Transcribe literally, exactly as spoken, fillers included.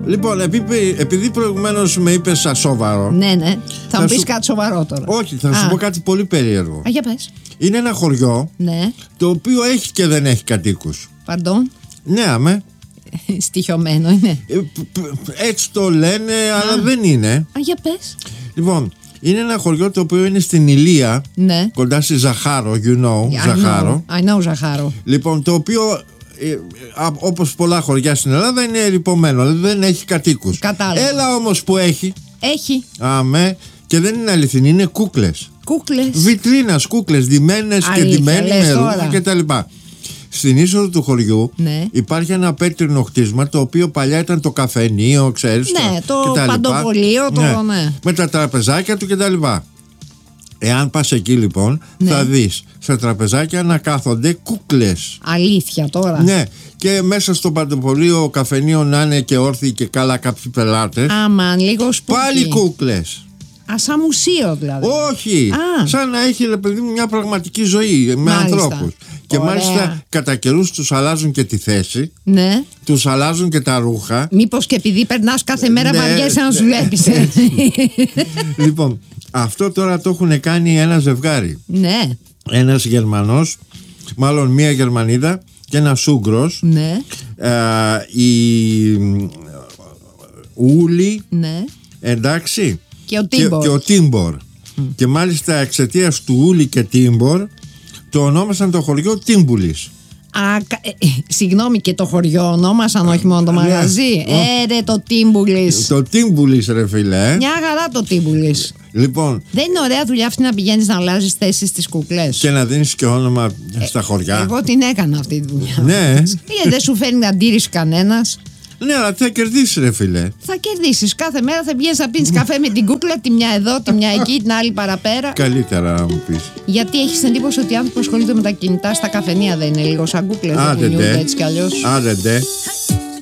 Λοιπόν, επειδή, επειδή προηγουμένως με είπες ασόβαρο. Ναι, ναι. Θα μου πεις σου... κάτι σοβαρό τώρα. Όχι, θα σου Α. πω κάτι πολύ περίεργο. Α, για πες. Είναι ένα χωριό, ναι, το οποίο έχει και δεν έχει κατοίκους. Παντών. Ναι, αμέ. Στοιχειωμένο είναι. Ε, έτσι το λένε, Α. αλλά δεν είναι. Α, για πες. Λοιπόν, είναι ένα χωριό το οποίο είναι στην Ηλία, ναι, κοντά στη Ζαχάρο, you know, I Ζαχάρο. know, I know Ζαχάρο. Λοιπόν, το οποίο ε, όπως πολλά χωριά στην Ελλάδα είναι ερειπωμένο, δεν έχει κατοίκους. Κατάλαβα. Έλα όμως που έχει. Έχει. Αμέ. Και δεν είναι αληθινή, είναι κούκλες. Κούκλες. Βιτρίνας, κούκλες, ντυμένες και ντυμένοι με ρούχα κτλ. Στην είσοδο του χωριού, ναι, υπάρχει ένα πέτρινο χτίσμα, το οποίο παλιά ήταν το καφενείο, ξέρεις. Ναι, το, το παντοπολείο, το, ναι. ναι. Με τα τραπεζάκια του κτλ. Εάν πας εκεί λοιπόν, ναι, θα δεις στα τραπεζάκια να κάθονται κούκλες. Αλήθεια τώρα. Ναι, και μέσα στο παντοπολείο καφενείο να είναι και όρθιοι και καλά κάποιοι πελάτες. Άμαν, λίγο σπούκι. Πάλι κούκλες. Α, σαν μουσείο δηλαδή. Όχι, Α. σαν να έχει, ρε παιδί μου, μια πραγματική ζωή με ανθρώπους. Και ωραία, μάλιστα κατά καιρούς τους αλλάζουν και τη θέση. Ναι. Τους αλλάζουν και τα ρούχα. Μήπως και επειδή περνάς κάθε μέρα, ναι, βαριέσαι να δουλεύεις. Λοιπόν, αυτό τώρα το έχουν κάνει ένα ζευγάρι. Ναι. Ένας Γερμανός, μάλλον μία Γερμανίδα και ένας Ούγγρος. Ναι. Ε, η Ούλη. Ναι. Εντάξει. Και ο Τίμπορ. Και, και, ο Τίμπορ. Mm. Και μάλιστα εξαιτίας του Ούλη και Τίμπορ το ονόμασαν το χωριό Τίμπουλης. Α, ε, ε, συγγνώμη, και το χωριό ονόμασαν, όχι μόνο το μαγαζί. Ε, ρε, το Τίμπουλης. Το Τίμπουλης, ρε φίλε. Μια χαρά το Τίμπουλης. Λοιπόν, δεν είναι ωραία δουλειά αυτή να πηγαίνεις να αλλάζεις θέσεις στις κουκλές και να δίνεις και όνομα ε, στα χωριά. Εγώ την έκανα αυτή τη δουλειά. Ναι. Γιατί δεν σου φέρνει αντίρρηση κανένας. Ναι, αλλά θα κερδίσεις, ρε φίλε. Θα κερδίσεις. Κάθε μέρα θα πηγαίνεις να πίνεις καφέ με την κούκλα, τη μια εδώ, τη μια εκεί, την άλλη παραπέρα. Καλύτερα να μου πεις. Γιατί έχεις εντύπωση ότι οι άνθρωποι που ασχολούνται με τα κινητά στα καφενεία δεν είναι λίγο σαν κούκλες? Άντε ντε. Έτσι κι αλλιώς. Άντε ντε.